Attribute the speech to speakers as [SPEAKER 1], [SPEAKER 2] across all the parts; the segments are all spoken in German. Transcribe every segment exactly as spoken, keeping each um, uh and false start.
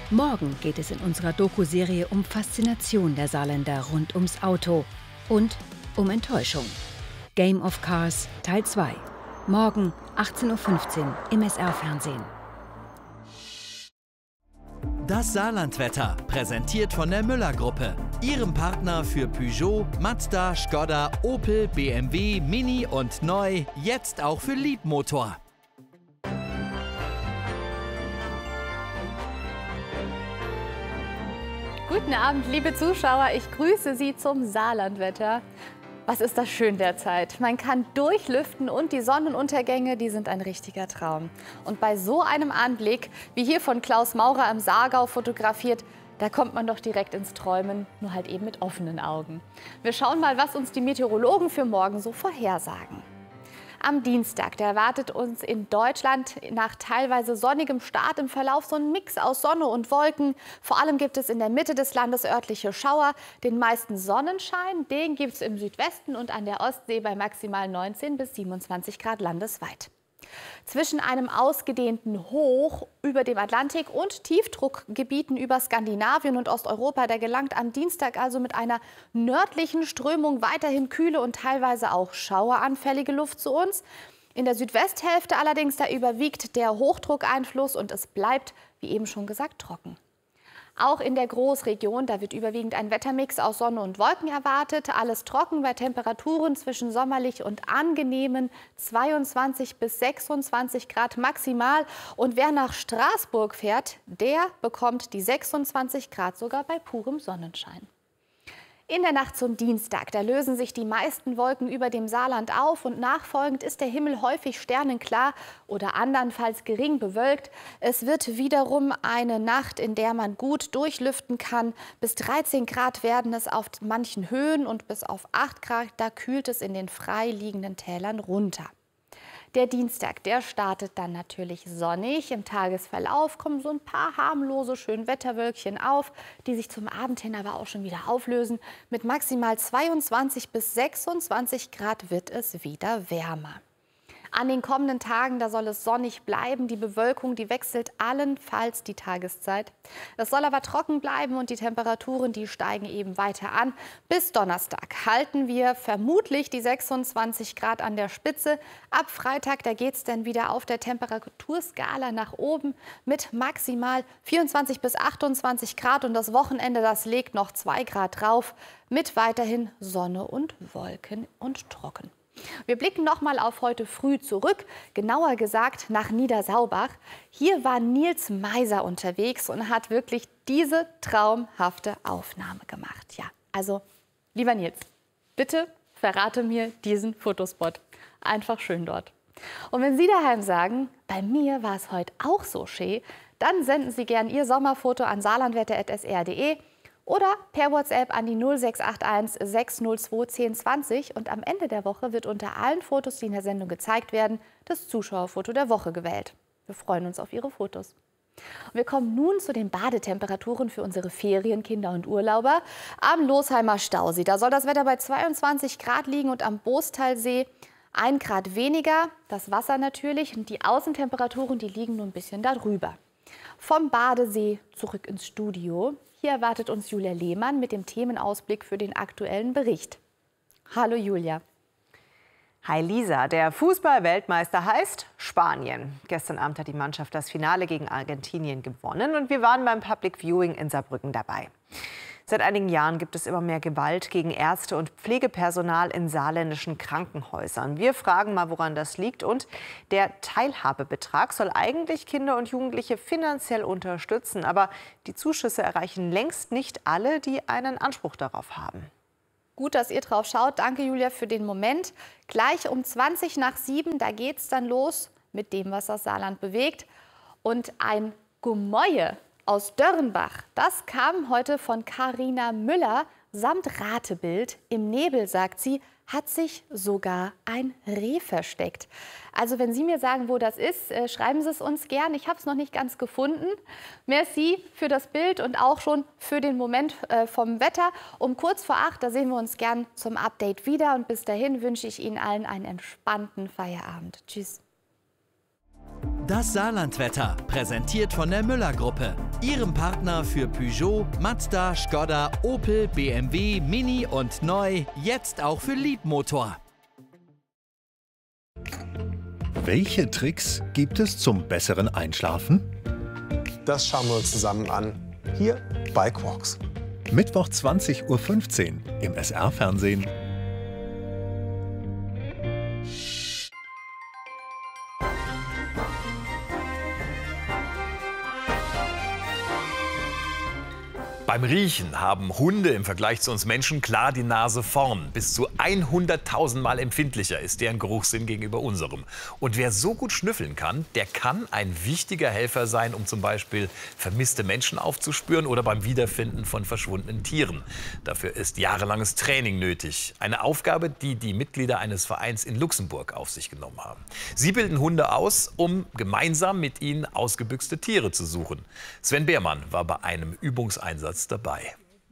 [SPEAKER 1] Morgen geht es in unserer Doku-Serie um Faszination der Saarländer rund ums Auto und um Enttäuschung. Game of Cars Teil zwei. Morgen achtzehn Uhr fünfzehn im S R-Fernsehen.
[SPEAKER 2] Das Saarlandwetter, präsentiert von der Müller-Gruppe. Ihrem Partner für Peugeot, Mazda, Skoda, Opel, B M W, Mini und neu, jetzt auch für Liebmotor.
[SPEAKER 3] Guten Abend, liebe Zuschauer. Ich grüße Sie zum Saarlandwetter. Was ist das schön derzeit? Man kann durchlüften und die Sonnenuntergänge, die sind ein richtiger Traum. Und bei so einem Anblick, wie hier von Klaus Maurer im Saargau fotografiert, da kommt man doch direkt ins Träumen, nur halt eben mit offenen Augen. Wir schauen mal, was uns die Meteorologen für morgen so vorhersagen. Am Dienstag, da erwartet uns in Deutschland nach teilweise sonnigem Start im Verlauf so ein Mix aus Sonne und Wolken. Vor allem gibt es in der Mitte des Landes örtliche Schauer. Den meisten Sonnenschein, den gibt es im Südwesten und an der Ostsee bei maximal neunzehn bis siebenundzwanzig Grad landesweit. Zwischen einem ausgedehnten Hoch über dem Atlantik und Tiefdruckgebieten über Skandinavien und Osteuropa, da gelangt am Dienstag also mit einer nördlichen Strömung weiterhin kühle und teilweise auch schaueranfällige Luft zu uns. In der Südwesthälfte allerdings, da überwiegt der Hochdruckeinfluss und es bleibt, wie eben schon gesagt, trocken. Auch in der Großregion, da wird überwiegend ein Wettermix aus Sonne und Wolken erwartet. Alles trocken bei Temperaturen zwischen sommerlich und angenehmen zweiundzwanzig bis sechsundzwanzig Grad maximal. Und wer nach Straßburg fährt, der bekommt die sechsundzwanzig Grad sogar bei purem Sonnenschein. In der Nacht zum Dienstag, da lösen sich die meisten Wolken über dem Saarland auf und nachfolgend ist der Himmel häufig sternenklar oder andernfalls gering bewölkt. Es wird wiederum eine Nacht, in der man gut durchlüften kann. Bis dreizehn Grad werden es auf manchen Höhen und bis auf acht Grad, da kühlt es in den frei liegenden Tälern runter. Der Dienstag, der startet dann natürlich sonnig. Im Tagesverlauf kommen so ein paar harmlose Schönwetterwölkchen auf, die sich zum Abend hin aber auch schon wieder auflösen. Mit maximal zweiundzwanzig bis sechsundzwanzig Grad wird es wieder wärmer. An den kommenden Tagen, da soll es sonnig bleiben. Die Bewölkung, die wechselt allenfalls die Tageszeit. Es soll aber trocken bleiben und die Temperaturen, die steigen eben weiter an. Bis Donnerstag halten wir vermutlich die sechsundzwanzig Grad an der Spitze. Ab Freitag, da geht es dann wieder auf der Temperaturskala nach oben mit maximal vierundzwanzig bis achtundzwanzig Grad. Und das Wochenende, das legt noch zwei Grad drauf mit weiterhin Sonne und Wolken und trocken. Wir blicken noch mal auf heute früh zurück, genauer gesagt nach Niedersaubach. Hier war Nils Meiser unterwegs und hat wirklich diese traumhafte Aufnahme gemacht. Ja, also, lieber Nils, bitte verrate mir diesen Fotospot. Einfach schön dort. Und wenn Sie daheim sagen, bei mir war es heute auch so schön, dann senden Sie gern Ihr Sommerfoto an saarlandwetter at s r punkt de oder per WhatsApp an die null sechs acht eins sechs null zwei zehn zwanzig. Und am Ende der Woche wird unter allen Fotos, die in der Sendung gezeigt werden, das Zuschauerfoto der Woche gewählt. Wir freuen uns auf Ihre Fotos. Wir kommen nun zu den Badetemperaturen für unsere Ferienkinder und Urlauber am Losheimer Stausee. Da soll das Wetter bei zweiundzwanzig Grad liegen und am Boostalsee ein Grad weniger. Das Wasser natürlich und die Außentemperaturen, die liegen nur ein bisschen darüber. Vom Badesee zurück ins Studio. Hier erwartet uns Julia Lehmann mit dem Themenausblick für den aktuellen Bericht. Hallo Julia.
[SPEAKER 4] Hi Lisa, der Fußball-Weltmeister heißt Spanien. Gestern Abend hat die Mannschaft das Finale gegen Argentinien gewonnen und wir waren beim Public Viewing in Saarbrücken dabei. Seit einigen Jahren gibt es immer mehr Gewalt gegen Ärzte und Pflegepersonal in saarländischen Krankenhäusern. Wir fragen mal, woran das liegt. Und der Teilhabebetrag soll eigentlich Kinder und Jugendliche finanziell unterstützen. Aber die Zuschüsse erreichen längst nicht alle, die einen Anspruch darauf haben.
[SPEAKER 3] Gut, dass ihr drauf schaut. Danke, Julia, für den Moment. Gleich um zwanzig nach sieben, da geht es dann los mit dem, was das Saarland bewegt. Und ein Gemäue aus Dörrenbach, das kam heute von Carina Müller samt Ratebild. Im Nebel, sagt sie, hat sich sogar ein Reh versteckt. Also wenn Sie mir sagen, wo das ist, äh, schreiben Sie es uns gern. Ich habe es noch nicht ganz gefunden. Merci für das Bild und auch schon für den Moment äh, vom Wetter. Um kurz vor acht, da sehen wir uns gern zum Update wieder. Und bis dahin wünsche ich Ihnen allen einen entspannten Feierabend. Tschüss.
[SPEAKER 2] Das Saarlandwetter, präsentiert von der Müller-Gruppe. Ihrem Partner für Peugeot, Mazda, Skoda, Opel, B M W, Mini und neu, jetzt auch für Leapmotor.
[SPEAKER 5] Welche Tricks gibt es zum besseren Einschlafen?
[SPEAKER 6] Das schauen wir uns zusammen an, hier bei Quarks.
[SPEAKER 5] Mittwoch zwanzig Uhr fünfzehn im S R-Fernsehen.
[SPEAKER 7] Beim Riechen haben Hunde im Vergleich zu uns Menschen klar die Nase vorn. Bis zu hunderttausend Mal empfindlicher ist deren Geruchssinn gegenüber unserem. Und wer so gut schnüffeln kann, der kann ein wichtiger Helfer sein, um zum Beispiel vermisste Menschen aufzuspüren oder beim Wiederfinden von verschwundenen Tieren. Dafür ist jahrelanges Training nötig. Eine Aufgabe, die die Mitglieder eines Vereins in Luxemburg auf sich genommen haben. Sie bilden Hunde aus, um gemeinsam mit ihnen ausgebüxte Tiere zu suchen. Sven Beermann war bei einem Übungseinsatz dabei.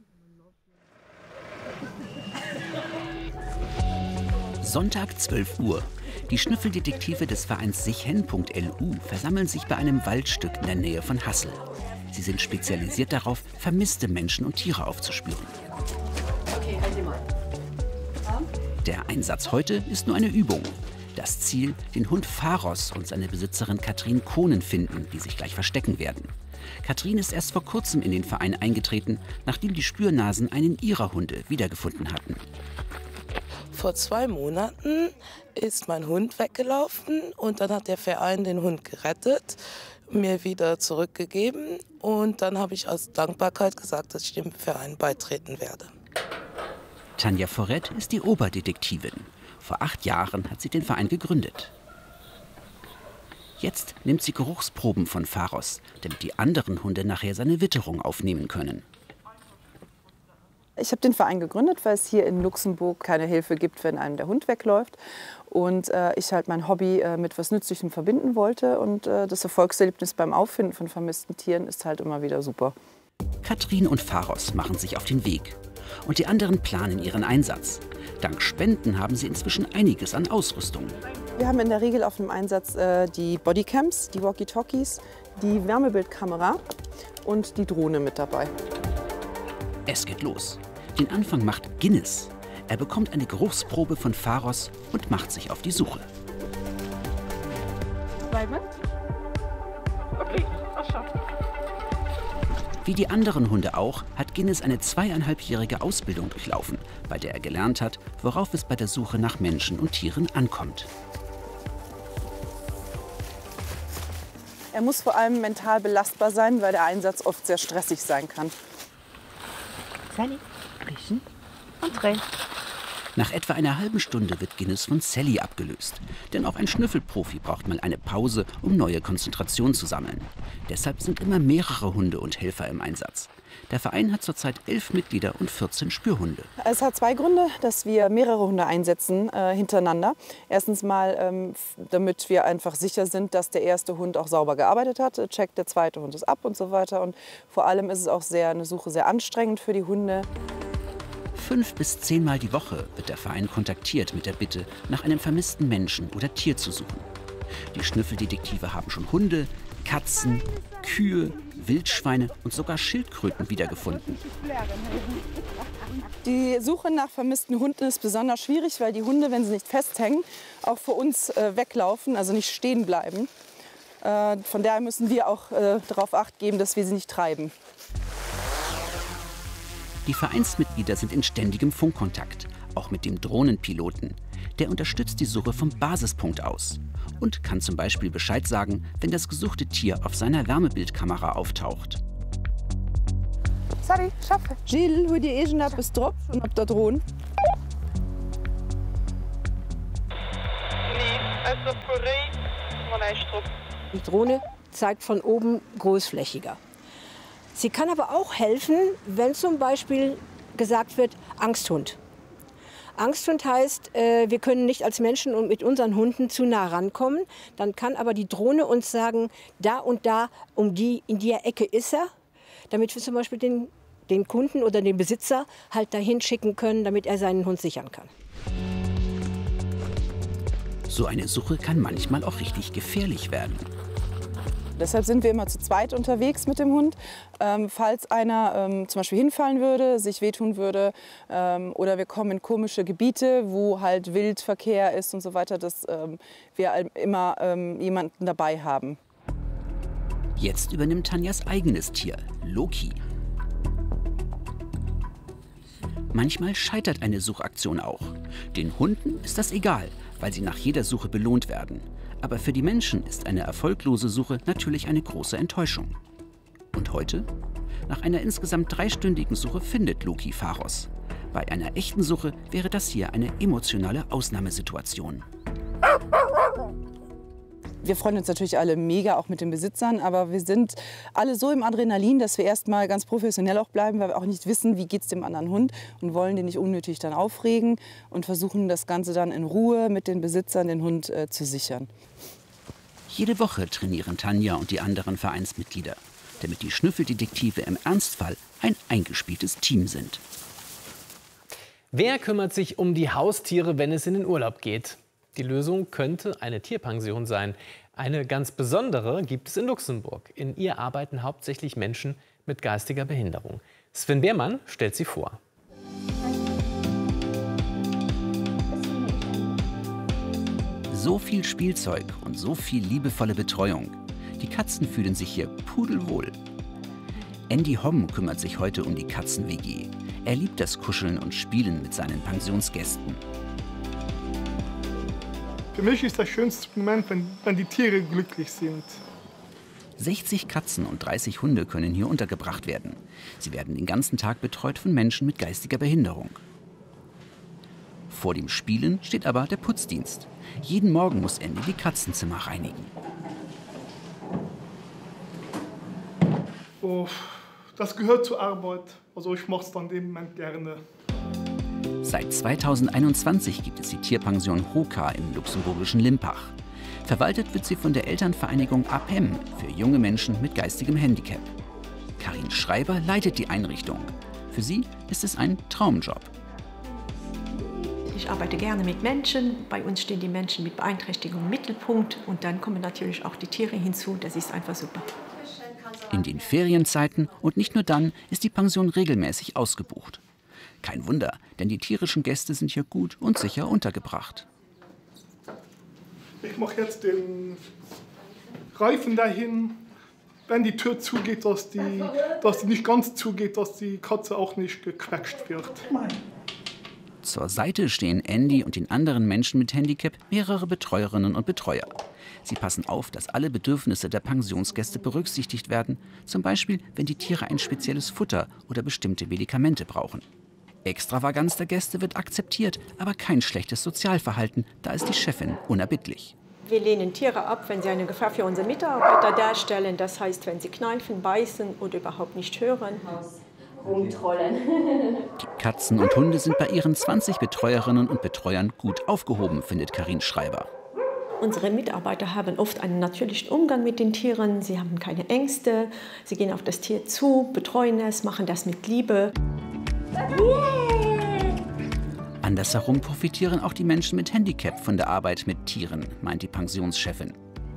[SPEAKER 8] Sonntag zwölf Uhr. Die Schnüffeldetektive des Vereins sichhen punkt l u versammeln sich bei einem Waldstück in der Nähe von Hassel. Sie sind spezialisiert darauf, vermisste Menschen und Tiere aufzuspüren.
[SPEAKER 9] Okay, halt mal.
[SPEAKER 8] Der Einsatz heute ist nur eine Übung. Das Ziel, den Hund Pharos und seine Besitzerin Katrin Kohnen finden, die sich gleich verstecken werden. Katrin ist erst vor kurzem in den Verein eingetreten, nachdem die Spürnasen einen ihrer Hunde wiedergefunden hatten.
[SPEAKER 10] Vor zwei Monaten ist mein Hund weggelaufen und dann hat der Verein den Hund gerettet, mir wieder zurückgegeben und dann habe ich aus Dankbarkeit gesagt, dass ich dem Verein beitreten werde.
[SPEAKER 8] Tanja Forett ist die Oberdetektivin. Vor acht Jahren hat sie den Verein gegründet. Jetzt nimmt sie Geruchsproben von Pharos, damit die anderen Hunde nachher seine Witterung aufnehmen können.
[SPEAKER 11] Ich habe den Verein gegründet, weil es hier in Luxemburg keine Hilfe gibt, wenn einem der Hund wegläuft. Und äh, ich halt mein Hobby äh, mit was Nützlichem verbinden wollte. Und äh, das Erfolgserlebnis beim Auffinden von vermissten Tieren ist halt immer wieder super.
[SPEAKER 8] Katrin und Pharos machen sich auf den Weg. Und die anderen planen ihren Einsatz. Dank Spenden haben sie inzwischen einiges an Ausrüstung.
[SPEAKER 11] Wir haben in der Regel auf dem Einsatz äh, die Bodycams, die Walkie-Talkies, die Wärmebildkamera und die Drohne mit dabei.
[SPEAKER 8] Es geht los. Den Anfang macht Guinness. Er bekommt eine Geruchsprobe von Pharos und macht sich auf die Suche.
[SPEAKER 11] Okay, schon.
[SPEAKER 8] Wie die anderen Hunde auch, hat Guinness eine zweieinhalbjährige Ausbildung durchlaufen, bei der er gelernt hat, worauf es bei der Suche nach Menschen und Tieren ankommt.
[SPEAKER 11] Er muss vor allem mental belastbar sein, weil der Einsatz oft sehr stressig sein kann.
[SPEAKER 9] Sally, riechen und drehen.
[SPEAKER 8] Nach etwa einer halben Stunde wird Guinness von Sally abgelöst. Denn auch ein Schnüffelprofi braucht mal eine Pause, um neue Konzentration zu sammeln. Deshalb sind immer mehrere Hunde und Helfer im Einsatz. Der Verein hat zurzeit elf Mitglieder und vierzehn Spürhunde.
[SPEAKER 11] Es hat zwei Gründe, dass wir mehrere Hunde einsetzen äh, hintereinander. Erstens mal, ähm, damit wir einfach sicher sind, dass der erste Hund auch sauber gearbeitet hat. Checkt der zweite Hund es ab und so weiter. Und vor allem ist es auch sehr, eine Suche sehr anstrengend für die Hunde.
[SPEAKER 8] Fünf bis zehnmal die Woche wird der Verein kontaktiert mit der Bitte, nach einem vermissten Menschen oder Tier zu suchen. Die Schnüffeldetektive haben schon Hunde, Katzen, Kühe, Wildschweine und sogar Schildkröten wiedergefunden.
[SPEAKER 11] Die Suche nach vermissten Hunden ist besonders schwierig, weil die Hunde, wenn sie nicht festhängen, auch vor uns äh, weglaufen, also nicht stehen bleiben. Äh, von daher müssen wir auch äh, darauf Acht geben, dass wir sie nicht treiben.
[SPEAKER 8] Die Vereinsmitglieder sind in ständigem Funkkontakt, auch mit dem Drohnenpiloten. Der unterstützt die Suche vom Basispunkt aus und kann zum Beispiel Bescheid sagen, wenn das gesuchte Tier auf seiner Wärmebildkamera auftaucht.
[SPEAKER 11] Sorry, schaffe. Gilles, hoe die Egen ab ist drauf und ob da drohen?
[SPEAKER 9] Die Drohne zeigt von oben großflächiger. Sie kann aber auch helfen, wenn zum Beispiel gesagt wird, Angsthund. Angsthund heißt, wir können nicht als Menschen und mit unseren Hunden zu nah rankommen. Dann kann aber die Drohne uns sagen, da und da, um die, in der Ecke ist er, damit wir zum Beispiel den, den Kunden oder den Besitzer halt dahin schicken können, damit er seinen Hund sichern kann.
[SPEAKER 8] So eine Suche kann manchmal auch richtig gefährlich werden.
[SPEAKER 11] Deshalb sind wir immer zu zweit unterwegs mit dem Hund. Ähm, falls einer ähm, zum Beispiel hinfallen würde, sich wehtun würde ähm, oder wir kommen in komische Gebiete, wo halt Wildverkehr ist und so weiter, dass ähm, wir immer ähm, jemanden dabei haben.
[SPEAKER 8] Jetzt übernimmt Tanjas eigenes Tier, Loki. Manchmal scheitert eine Suchaktion auch. Den Hunden ist das egal, weil sie nach jeder Suche belohnt werden. Aber für die Menschen ist eine erfolglose Suche natürlich eine große Enttäuschung. Und heute? Nach einer insgesamt dreistündigen Suche findet Loki Pharos. Bei einer echten Suche wäre das hier eine emotionale Ausnahmesituation.
[SPEAKER 11] Wir freuen uns natürlich alle mega, auch mit den Besitzern, aber wir sind alle so im Adrenalin, dass wir erstmal ganz professionell auch bleiben, weil wir auch nicht wissen, wie geht es dem anderen Hund und wollen den nicht unnötig dann aufregen und versuchen das Ganze dann in Ruhe mit den Besitzern den Hund äh, zu sichern.
[SPEAKER 8] Jede Woche trainieren Tanja und die anderen Vereinsmitglieder, damit die Schnüffeldetektive im Ernstfall ein eingespieltes Team sind.
[SPEAKER 12] Wer kümmert sich um die Haustiere, wenn es in den Urlaub geht? Die Lösung könnte eine Tierpension sein. Eine ganz besondere gibt es in Luxemburg. In ihr arbeiten hauptsächlich Menschen mit geistiger Behinderung. Sven Beermann stellt sie vor.
[SPEAKER 8] So viel Spielzeug und so viel liebevolle Betreuung. Die Katzen fühlen sich hier pudelwohl. Andy Homm kümmert sich heute um die Katzen-W G. Er liebt das Kuscheln und Spielen mit seinen Pensionsgästen.
[SPEAKER 13] Für mich ist das schönste Moment, wenn, wenn die Tiere glücklich sind.
[SPEAKER 8] sechzig Katzen und dreißig Hunde können hier untergebracht werden. Sie werden den ganzen Tag betreut von Menschen mit geistiger Behinderung. Vor dem Spielen steht aber der Putzdienst. Jeden Morgen muss Andy die Katzenzimmer reinigen.
[SPEAKER 13] Oh, das gehört zur Arbeit. Also ich mache es dann im Moment gerne.
[SPEAKER 8] Seit zweitausendeinundzwanzig gibt es die Tierpension Hoka im luxemburgischen Limpach. Verwaltet wird sie von der Elternvereinigung A P E M für junge Menschen mit geistigem Handicap. Karin Schreiber leitet die Einrichtung. Für sie ist es ein Traumjob.
[SPEAKER 14] Ich arbeite gerne mit Menschen. Bei uns stehen die Menschen mit Beeinträchtigung im Mittelpunkt. Und dann kommen natürlich auch die Tiere hinzu. Das ist einfach super.
[SPEAKER 8] In den Ferienzeiten und nicht nur dann ist die Pension regelmäßig ausgebucht. Kein Wunder, denn die tierischen Gäste sind hier gut und sicher untergebracht.
[SPEAKER 13] Ich mache jetzt den Reifen dahin, wenn die Tür zugeht, dass die, dass die nicht ganz zugeht, dass die Katze auch nicht gequetscht wird.
[SPEAKER 8] Zur Seite stehen Andy und den anderen Menschen mit Handicap mehrere Betreuerinnen und Betreuer. Sie passen auf, dass alle Bedürfnisse der Pensionsgäste berücksichtigt werden, zum Beispiel, wenn die Tiere ein spezielles Futter oder bestimmte Medikamente brauchen. Extravaganz der Gäste wird akzeptiert, aber kein schlechtes Sozialverhalten, da ist die Chefin unerbittlich.
[SPEAKER 14] Wir lehnen Tiere ab, wenn sie eine Gefahr für unsere Mitarbeiter darstellen. Das heißt, wenn sie kneifen, beißen oder überhaupt nicht hören.
[SPEAKER 8] Die Katzen und Hunde sind bei ihren zwanzig Betreuerinnen und Betreuern gut aufgehoben, findet Karin Schreiber.
[SPEAKER 14] Unsere Mitarbeiter haben oft einen natürlichen Umgang mit den Tieren. Sie haben keine Ängste. Sie gehen auf das Tier zu, betreuen es, machen das mit Liebe.
[SPEAKER 8] Andersherum profitieren auch die Menschen mit Handicap von der Arbeit mit Tieren, meint die Pensionschefin.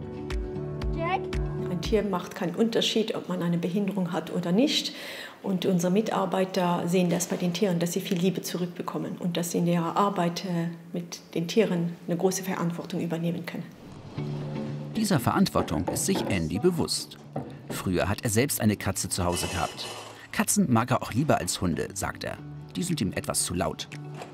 [SPEAKER 14] Ein Tier macht keinen Unterschied, ob man eine Behinderung hat oder nicht. Und unsere Mitarbeiter sehen das bei den Tieren, dass sie viel Liebe zurückbekommen und dass sie in ihrer Arbeit mit den Tieren eine große Verantwortung übernehmen können.
[SPEAKER 8] Dieser Verantwortung ist sich Andy bewusst. Früher hat er selbst eine Katze zu Hause gehabt. Katzen mag er auch lieber als Hunde, sagt er. Die sind ihm etwas zu laut.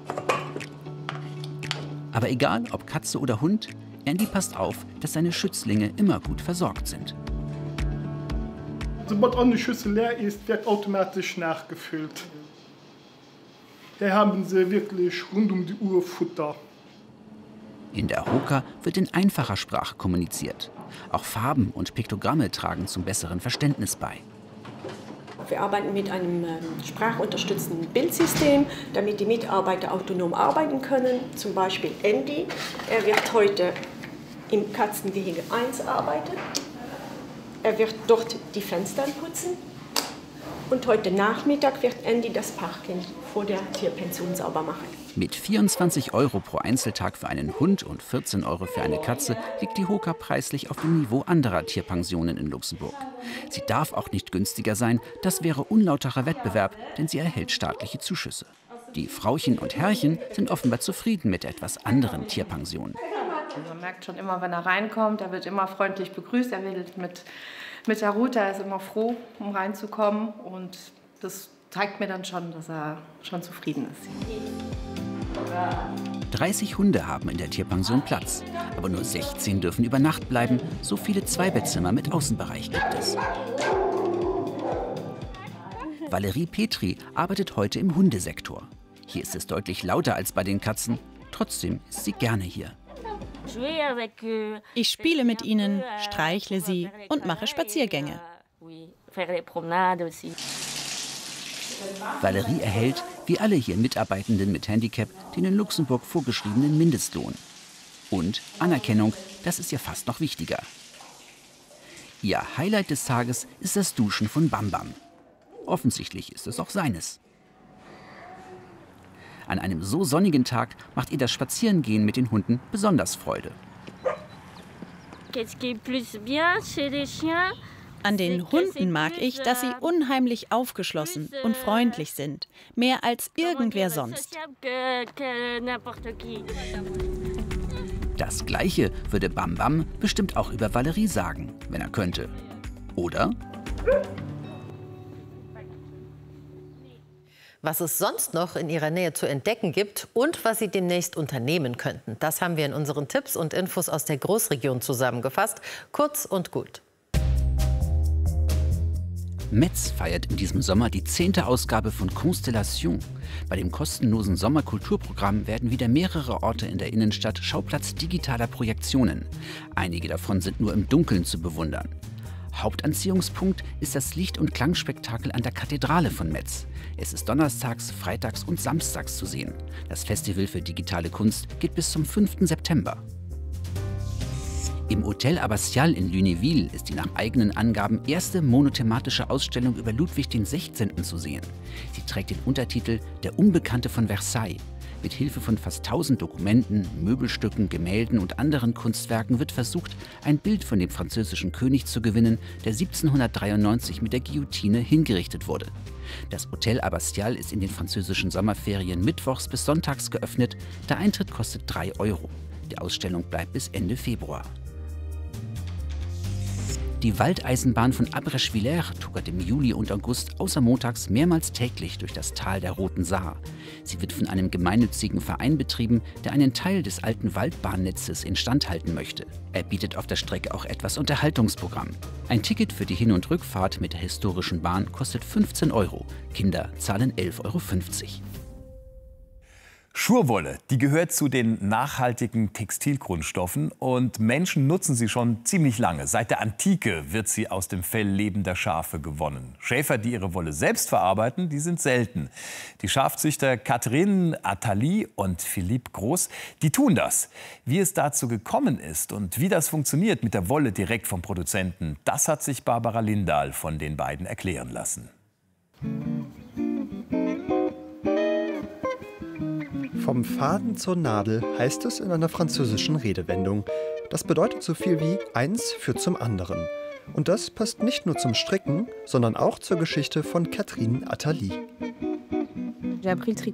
[SPEAKER 8] Aber egal, ob Katze oder Hund, Andy passt auf, dass seine Schützlinge immer gut versorgt sind.
[SPEAKER 13] Sobald eine Schüssel leer ist, wird automatisch nachgefüllt. Hier haben sie wirklich rund um die Uhr Futter.
[SPEAKER 8] In der Hoka wird in einfacher Sprache kommuniziert. Auch Farben und Piktogramme tragen zum besseren Verständnis bei.
[SPEAKER 14] Wir arbeiten mit einem ähm, sprachunterstützenden Bildsystem, damit die Mitarbeiter autonom arbeiten können. Zum Beispiel Andy, er wird heute im Katzengehege eins arbeiten. Er wird dort die Fenster putzen. Und heute Nachmittag wird Andy das Parken vor der Tierpension sauber machen.
[SPEAKER 8] Mit vierundzwanzig Euro pro Einzeltag für einen Hund und vierzehn Euro für eine Katze liegt die Hoka preislich auf dem Niveau anderer Tierpensionen in Luxemburg. Sie darf auch nicht günstiger sein, das wäre unlauterer Wettbewerb, denn sie erhält staatliche Zuschüsse. Die Frauchen und Herrchen sind offenbar zufrieden mit etwas anderen Tierpensionen.
[SPEAKER 15] Man merkt schon immer, wenn er reinkommt, er wird immer freundlich begrüßt, er wedelt mit, mit der Rute, er ist immer froh, um reinzukommen. Und das zeigt mir dann schon, dass er schon zufrieden ist.
[SPEAKER 8] dreißig Hunde haben in der Tierpension Platz, aber nur sechzehn dürfen über Nacht bleiben. So viele Zweibettzimmer mit Außenbereich gibt es. Valerie Petri arbeitet heute im Hundesektor. Hier ist es deutlich lauter als bei den Katzen. Trotzdem ist sie gerne hier.
[SPEAKER 16] Ich spiele mit ihnen, streichle sie und mache Spaziergänge.
[SPEAKER 8] Valerie erhält, wie alle hier Mitarbeitenden mit Handicap, den in Luxemburg vorgeschriebenen Mindestlohn. Und Anerkennung, das ist ihr fast noch wichtiger. Ihr Highlight des Tages ist das Duschen von Bam Bam. Offensichtlich ist es auch seines. An einem so sonnigen Tag macht ihr das Spazierengehen mit den Hunden besonders Freude.
[SPEAKER 16] An den Hunden mag ich, dass sie unheimlich aufgeschlossen und freundlich sind. Mehr als irgendwer sonst.
[SPEAKER 8] Das Gleiche würde Bam Bam bestimmt auch über Valerie sagen, wenn er könnte. Oder?
[SPEAKER 17] Was es sonst noch in ihrer Nähe zu entdecken gibt und was sie demnächst unternehmen könnten. Das haben wir in unseren Tipps und Infos aus der Großregion zusammengefasst. Kurz und gut.
[SPEAKER 8] Metz feiert in diesem Sommer die zehnte Ausgabe von Constellation. Bei dem kostenlosen Sommerkulturprogramm werden wieder mehrere Orte in der Innenstadt Schauplatz digitaler Projektionen. Einige davon sind nur im Dunkeln zu bewundern. Hauptanziehungspunkt ist das Licht- und Klangspektakel an der Kathedrale von Metz. Es ist donnerstags, freitags und samstags zu sehen. Das Festival für digitale Kunst geht bis zum fünften September. Im Hotel Abbatial in Lunéville ist die nach eigenen Angaben erste monothematische Ausstellung über Ludwig den Sechzehnten zu sehen. Sie trägt den Untertitel »Der Unbekannte von Versailles«. Mit Hilfe von fast tausend Dokumenten, Möbelstücken, Gemälden und anderen Kunstwerken wird versucht, ein Bild von dem französischen König zu gewinnen, der siebzehnhundertdreiundneunzig mit der Guillotine hingerichtet wurde. Das Hotel Abbatial ist in den französischen Sommerferien mittwochs bis sonntags geöffnet. Der Eintritt kostet drei Euro. Die Ausstellung bleibt bis Ende Februar. Die Waldeisenbahn von Abrèche-Villers tuckert im Juli und August außer montags mehrmals täglich durch das Tal der Roten Saar. Sie wird von einem gemeinnützigen Verein betrieben, der einen Teil des alten Waldbahnnetzes instand halten möchte. Er bietet auf der Strecke auch etwas Unterhaltungsprogramm. Ein Ticket für die Hin- und Rückfahrt mit der historischen Bahn kostet fünfzehn Euro. Kinder zahlen elf Euro fünfzig.
[SPEAKER 7] Schurwolle, die gehört zu den nachhaltigen Textilgrundstoffen und Menschen nutzen sie schon ziemlich lange. Seit der Antike wird sie aus dem Fell lebender Schafe gewonnen. Schäfer, die ihre Wolle selbst verarbeiten, die sind selten. Die Schafzüchter Catherine Attali und Philippe Groß, die tun das. Wie es dazu gekommen ist und wie das funktioniert mit der Wolle direkt vom Produzenten, das hat sich Barbara Lindahl von den beiden erklären lassen.
[SPEAKER 18] Vom Faden zur Nadel heißt es in einer französischen Redewendung. Das bedeutet so viel wie eins führt zum anderen. Und das passt nicht nur zum Stricken, sondern auch zur Geschichte von Catherine Attali.
[SPEAKER 19] Ich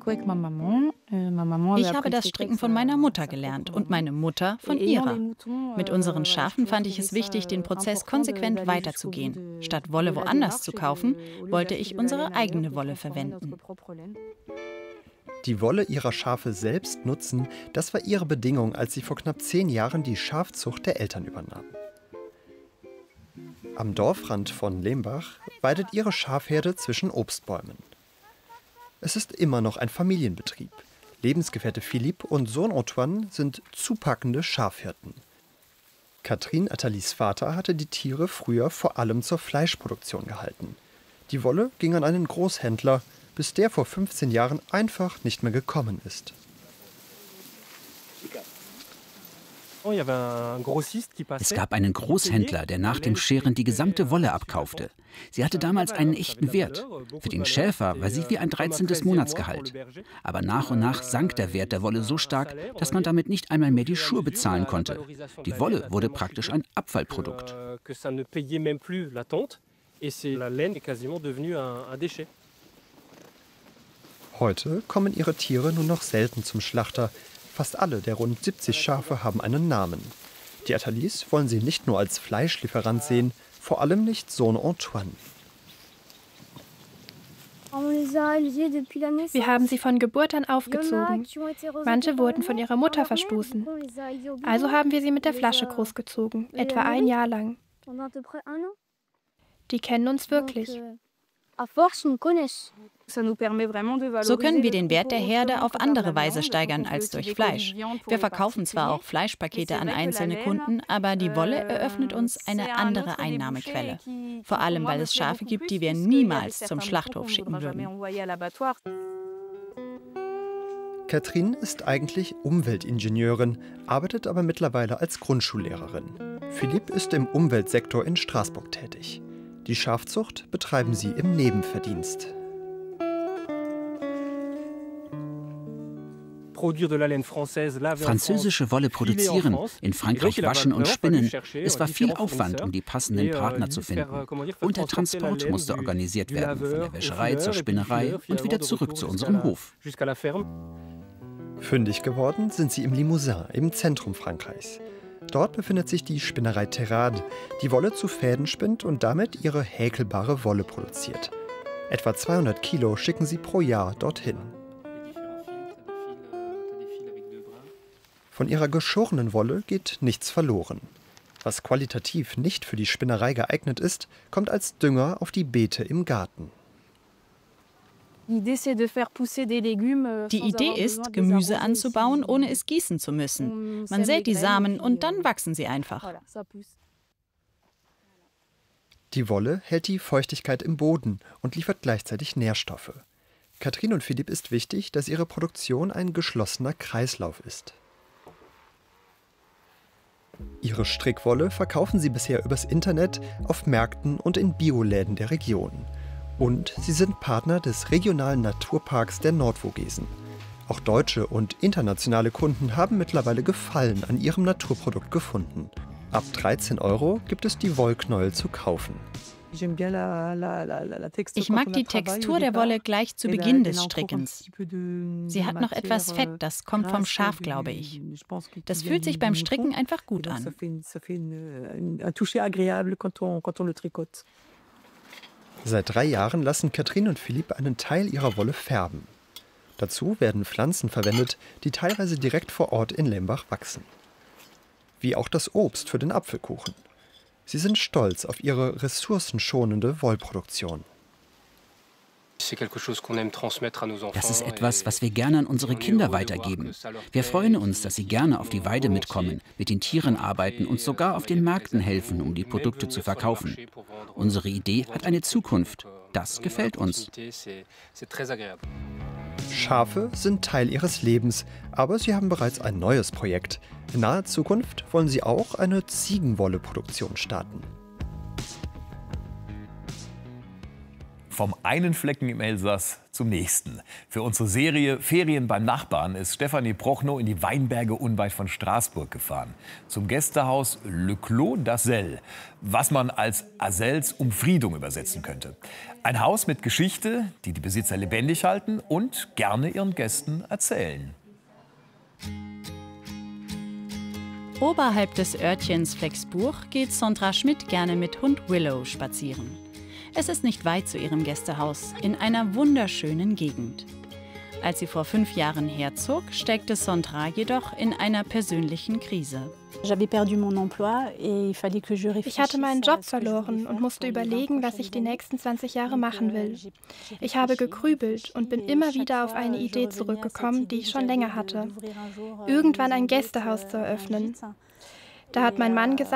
[SPEAKER 19] habe das Stricken von meiner Mutter gelernt und meine Mutter von ihrer. Mit unseren Schafen fand ich es wichtig, den Prozess konsequent weiterzugehen. Statt Wolle woanders zu kaufen, wollte ich unsere eigene Wolle verwenden.
[SPEAKER 18] Die Wolle ihrer Schafe selbst nutzen, das war ihre Bedingung, als sie vor knapp zehn Jahren die Schafzucht der Eltern übernahm. Am Dorfrand von Lembach weidet ihre Schafherde zwischen Obstbäumen. Es ist immer noch ein Familienbetrieb. Lebensgefährte Philippe und Sohn Antoine sind zupackende Schafhirten. Catherine Attalis Vater hatte die Tiere früher vor allem zur Fleischproduktion gehalten. Die Wolle ging an einen Großhändler, bis der vor fünfzehn Jahren einfach nicht mehr gekommen ist.
[SPEAKER 8] Es gab einen Großhändler, der nach dem Scheren die gesamte Wolle abkaufte. Sie hatte damals einen echten Wert. Für den Schäfer war sie wie ein dreizehntes Monatsgehalt. Aber nach und nach sank der Wert der Wolle so stark, dass man damit nicht einmal mehr die Schuhe bezahlen konnte. Die Wolle wurde praktisch ein Abfallprodukt.
[SPEAKER 18] Heute kommen ihre Tiere nur noch selten zum Schlachter. Fast alle der rund siebzig Schafe haben einen Namen. Die Atalies wollen sie nicht nur als Fleischlieferant sehen, vor allem nicht Sohn Antoine.
[SPEAKER 20] Wir haben sie von Geburt an aufgezogen. Manche wurden von ihrer Mutter verstoßen. Also haben wir sie mit der Flasche großgezogen, etwa ein Jahr lang. Die kennen uns wirklich.
[SPEAKER 19] So können wir den Wert der Herde auf andere Weise steigern als durch Fleisch. Wir verkaufen zwar auch Fleischpakete an einzelne Kunden, aber die Wolle eröffnet uns eine andere Einnahmequelle. Vor allem, weil es Schafe gibt, die wir niemals zum Schlachthof schicken würden.
[SPEAKER 18] Catherine ist eigentlich Umweltingenieurin, arbeitet aber mittlerweile als Grundschullehrerin. Philippe ist im Umweltsektor in Straßburg tätig. Die Schafzucht betreiben sie im Nebenverdienst.
[SPEAKER 8] Französische Wolle produzieren, in Frankreich waschen und spinnen. Es war viel Aufwand, um die passenden Partner zu finden. Und der Transport musste organisiert werden, von der Wäscherei zur Spinnerei und wieder zurück zu unserem Hof.
[SPEAKER 18] Fündig geworden sind sie im Limousin, im Zentrum Frankreichs. Dort befindet sich die Spinnerei Terrade, die Wolle zu Fäden spinnt und damit ihre häkelbare Wolle produziert. Etwa zweihundert Kilo schicken sie pro Jahr dorthin. Von ihrer geschorenen Wolle geht nichts verloren. Was qualitativ nicht für die Spinnerei geeignet ist, kommt als Dünger auf die Beete im Garten.
[SPEAKER 19] Die Idee ist, Gemüse anzubauen, ohne es gießen zu müssen. Man sät die Samen und dann wachsen sie einfach.
[SPEAKER 18] Die Wolle hält die Feuchtigkeit im Boden und liefert gleichzeitig Nährstoffe. Catherine und Philippe ist wichtig, dass ihre Produktion ein geschlossener Kreislauf ist. Ihre Strickwolle verkaufen sie bisher übers Internet, auf Märkten und in Bioläden der Region. Und sie sind Partner des regionalen Naturparks der Nordvogesen. Auch deutsche und internationale Kunden haben mittlerweile Gefallen an ihrem Naturprodukt gefunden. Ab dreizehn Euro gibt es die Wollknäuel zu kaufen.
[SPEAKER 19] Ich mag die Textur der Wolle gleich zu Beginn des Strickens. Sie hat noch etwas Fett, das kommt vom Schaf, glaube ich. Das fühlt sich beim Stricken einfach gut an.
[SPEAKER 18] Seit drei Jahren lassen Catherine und Philippe einen Teil ihrer Wolle färben. Dazu werden Pflanzen verwendet, die teilweise direkt vor Ort in Lembach wachsen. Wie auch das Obst für den Apfelkuchen. Sie sind stolz auf ihre ressourcenschonende Wollproduktion.
[SPEAKER 8] Das ist etwas, was wir gerne an unsere Kinder weitergeben. Wir freuen uns, dass sie gerne auf die Weide mitkommen, mit den Tieren arbeiten und sogar auf den Märkten helfen, um die Produkte zu verkaufen. Unsere Idee hat eine Zukunft. Das gefällt uns.
[SPEAKER 18] Schafe sind Teil ihres Lebens, aber sie haben bereits ein neues Projekt. In naher Zukunft wollen sie auch eine Ziegenwolle-Produktion starten.
[SPEAKER 7] Vom einen Flecken im Elsass zum nächsten. Für unsere Serie Ferien beim Nachbarn ist Stefanie Prochnow in die Weinberge unweit von Straßburg gefahren. Zum Gästehaus Le Clos d'Azelle, was man als Azelles Umfriedung übersetzen könnte. Ein Haus mit Geschichte, die die Besitzer lebendig halten und gerne ihren Gästen erzählen.
[SPEAKER 19] Oberhalb des Örtchens Flexburg geht Sondra Schmidt gerne mit Hund Willow spazieren. Es ist nicht weit zu ihrem Gästehaus, in einer wunderschönen Gegend. Als sie vor fünf Jahren herzog, steckte Sondra jedoch in einer persönlichen Krise.
[SPEAKER 20] Ich hatte meinen Job verloren und musste überlegen, was ich die nächsten zwanzig Jahre machen will. Ich habe gegrübelt und bin immer wieder auf eine Idee zurückgekommen, die ich schon länger hatte. Irgendwann ein Gästehaus zu eröffnen. Da hat mein Mann gesagt,